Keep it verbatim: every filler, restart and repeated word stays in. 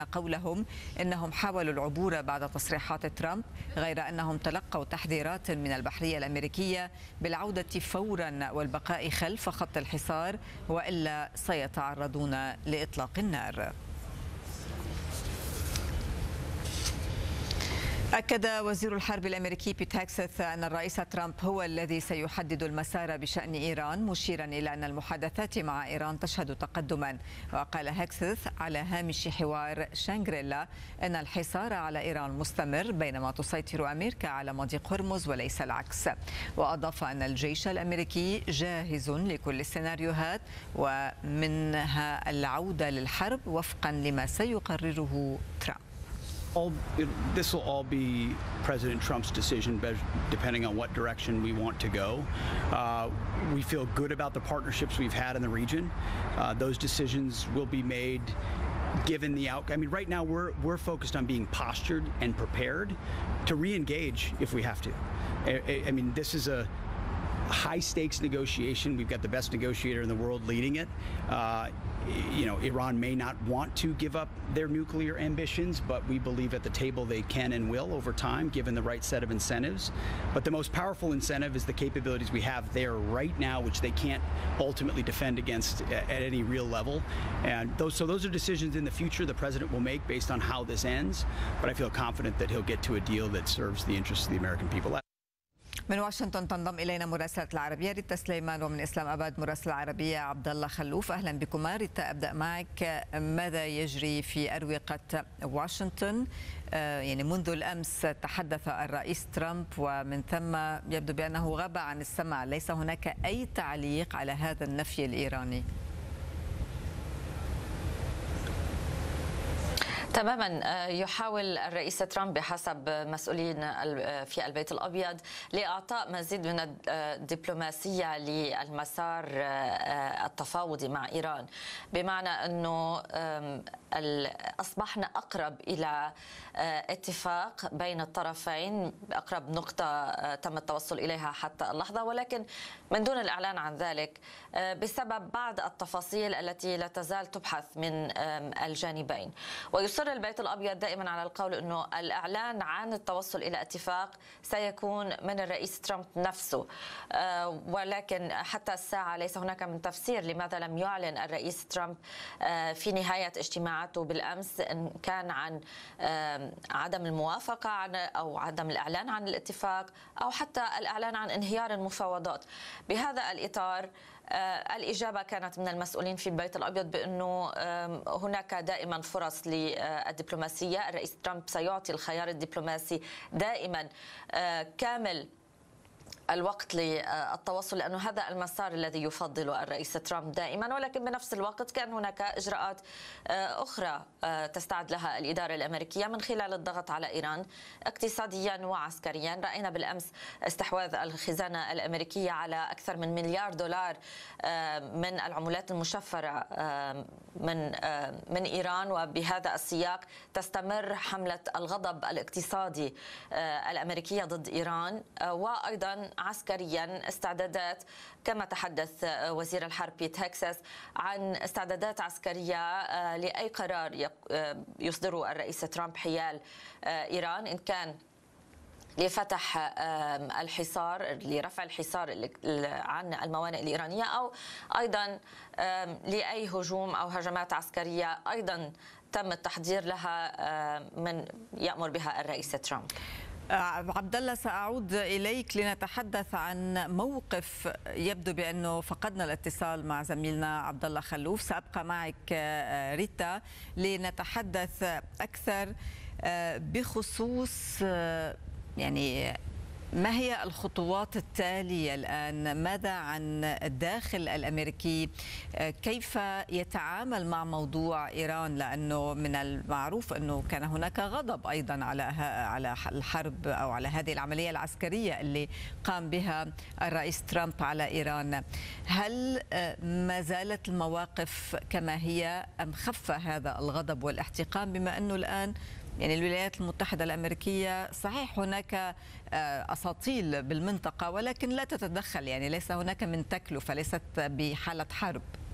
قولهم إنهم حاولوا العبور بعد تصريحات ترامب، غير أنهم تلقوا تحذيرات من البحرية الأمريكية بالعودة فورا والبقاء خلف خط الحصار، وإلا سيتعرضون لإطلاق النار. أكد وزير الحرب الأمريكي بيت هيكسث أن الرئيس ترامب هو الذي سيحدد المسار بشأن إيران، مشيرا إلى أن المحادثات مع إيران تشهد تقدما. وقال هيكسث على هامش حوار شانغريلا أن الحصار على إيران مستمر بينما تسيطر أمريكا على مضيق هرمز وليس العكس. وأضاف أن الجيش الأمريكي جاهز لكل السيناريوهات ومنها العودة للحرب وفقا لما سيقرره ترامب. All, it, this will all be President Trump's decision, depending on what direction we want to go. Uh, we feel good about the partnerships we've had in the region. Uh, those decisions will be made given the outcome. I mean, right now we're we're focused on being postured and prepared to re-engage if we have to. I, I mean, this is a high-stakes negotiation. We've got the best negotiator in the world leading it. Uh, you know, Iran may not want to give up their nuclear ambitions, but we believe at the table they can and will over time, given the right set of incentives. But the most powerful incentive is the capabilities we have there right now, which they can't ultimately defend against at any real level. And those, so those are decisions in the future the president will make based on how this ends. But I feel confident that he'll get to a deal that serves the interests of the American people. من واشنطن تنضم الينا مراسله العربيه ريتا سليمان، ومن اسلام اباد مراسل العربيه عبد الله خلوف. اهلا بكما. ريتا، ابدا معك، ماذا يجري في اروقه واشنطن؟ يعني منذ الامس تحدث الرئيس ترامب ومن ثم يبدو بانه غاب عن السمع، ليس هناك اي تعليق على هذا النفي الايراني. تماما. يحاول الرئيس ترامب بحسب مسؤولين في البيت الأبيض لإعطاء مزيد من الدبلوماسية للمسار التفاوضي مع إيران، بمعنى أنه أصبحنا أقرب إلى اتفاق بين الطرفين، أقرب نقطة تم التوصل إليها حتى اللحظة، ولكن من دون الإعلان عن ذلك بسبب بعض التفاصيل التي لا تزال تبحث من الجانبين. ويصر البيت الأبيض دائما على القول أنه الإعلان عن التوصل إلى اتفاق سيكون من الرئيس ترامب نفسه، ولكن حتى الساعة ليس هناك من تفسير لماذا لم يعلن الرئيس ترامب في نهاية اجتماعاته بالأمس إن كان عن عدم الموافقة أو عدم الإعلان عن الاتفاق أو حتى الإعلان عن انهيار المفاوضات. بهذا الإطار الإجابة كانت من المسؤولين في البيت الأبيض بأنه هناك دائما فرص للدبلوماسية. الرئيس ترامب سيعطي الخيار الدبلوماسي دائما كامل الوقت للتواصل، لأنه هذا المسار الذي يفضله الرئيس ترامب دائما، ولكن بنفس الوقت كان هناك إجراءات أخرى تستعد لها الإدارة الأمريكية من خلال الضغط على إيران اقتصاديا وعسكريا. رأينا بالأمس استحواذ الخزانة الأمريكية على أكثر من مليار دولار من العملات المشفرة من من إيران، وبهذا السياق تستمر حملة الغضب الاقتصادي الأمريكية ضد إيران. وأيضا عسكريا استعدادات، كما تحدث وزير الحرب بيت هيكسث عن استعدادات عسكرية لأي قرار يصدره الرئيس ترامب حيال إيران، إن كان لفتح الحصار، لرفع الحصار عن الموانئ الإيرانية، أو أيضا لأي هجوم أو هجمات عسكرية أيضا تم التحضير لها من يأمر بها الرئيس ترامب. عبد الله، سأعود إليك لنتحدث عن موقف يبدو بأنه فقدنا الاتصال مع زميلنا عبد الله خلوف. سأبقى معك ريتا لنتحدث أكثر بخصوص يعني ما هي الخطوات التالية الآن؟ ماذا عن الداخل الأمريكي؟ كيف يتعامل مع موضوع إيران؟ لأنه من المعروف أنه كان هناك غضب أيضا على على الحرب أو على هذه العملية العسكرية اللي قام بها الرئيس ترامب على إيران. هل ما زالت المواقف كما هي أم خف هذا الغضب والاحتقان، بما أنه الآن يعني الولايات المتحدة الأمريكية صحيح هناك أساطيل بالمنطقة ولكن لا تتدخل، يعني ليس هناك من تكلفة، ليست بحالة حرب.